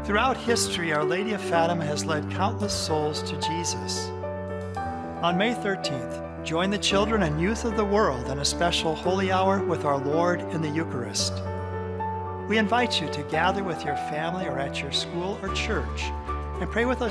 Throughout history, Our Lady of Fatima has led countless souls to Jesus. On May 13th, join the children and youth of the world in a special holy hour with our Lord in the Eucharist. We invite you to gather with your family or at your school or church and pray with us